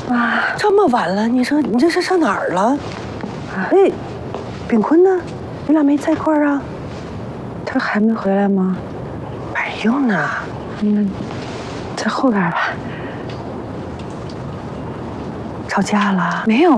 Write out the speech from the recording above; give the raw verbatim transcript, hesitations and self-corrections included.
妈， 这么晚了，你说你这是上哪儿了？哎，炳坤呢？你俩没在一块儿啊？ 他还没回来吗？ 没有呢。 嗯，在后边吧。 吵架了？ 没有。